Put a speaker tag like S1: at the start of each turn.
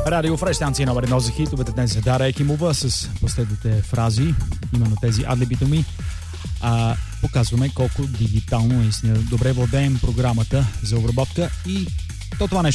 S1: Радио Фреш, станция номер 1 за хитовете. Днес е Дара Екимова с последните фрази, именно тези адлиби думи. Показваме колко дигитално наистина добре владеем програмата за обработка и то това нещо